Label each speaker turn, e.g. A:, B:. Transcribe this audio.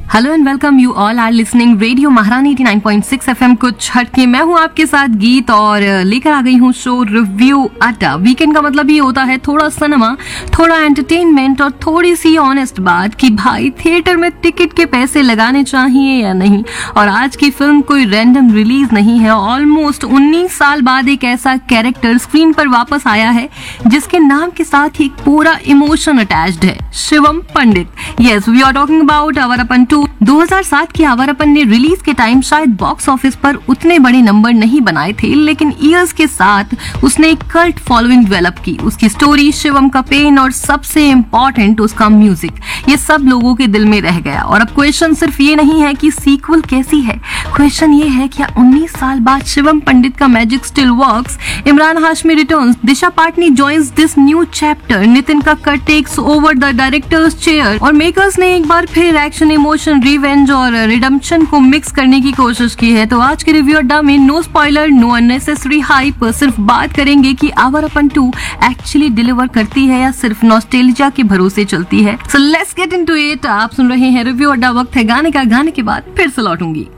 A: Hello and welcome, you all are listening radio महारानी 89.6 FM कुछ हटके। मैं हूं आपके साथ गीत और लेकर आ गई हूं शो रिव्यू अड्डा। वीकेंड का मतलब ये होता है थोड़ा सिनेमा, थोड़ा एंटरटेनमेंट और थोड़ी सी ऑनेस्ट बात कि भाई थिएटर में टिकट के पैसे लगाने चाहिए या नहीं। और आज की फिल्म कोई रैंडम रिलीज नहीं है। ऑलमोस्ट 19 साल बाद एक ऐसा कैरेक्टर स्क्रीन पर वापस आया है जिसके नाम के साथ ही एक पूरा इमोशन अटैच्ड है, शिवम पंडित। Yes, we are talking about Awarapan 2। 2007 की आवारापन ने रिलीज के टाइम शायद बॉक्स ऑफिस पर उतने बड़े नंबर नहीं बनाए थे, लेकिन ईयर्स के साथ उसने एक कल्ट फॉलोइंग डेवलप की। उसकी स्टोरी, शिवम का पेन और सबसे इम्पोर्टेंट उसका म्यूजिक, ये सब लोगों के दिल में रह गया। और अब क्वेश्चन सिर्फ ये नहीं है कि सीक्वल कैसी है, क्वेश्चन ये है क्या 19 साल बाद शिवम पंडित का magic still works. Imran Hashmi returns, Disha Patni joins this new chapter, Nitin Kakkar takes over the directors chair और मेकर्स ने एक बार फिर एक्शन, इमोशन, रिवेंज और रिडेम्पशन को मिक्स करने की कोशिश की है। तो आज के रिव्यू अड्डा में no spoiler, know unnecessary hype, सिर्फ बात करेंगे कि आवारापन 2 एक्चुअली डिलीवर करती है या सिर्फ नॉस्टैल्जिया के भरोसे चलती है। So let's get into it. आप सुन रहे हैं रिव्यू अड्डा। वक्त है गाने का, गाने के बाद फिर से लौटूंगी।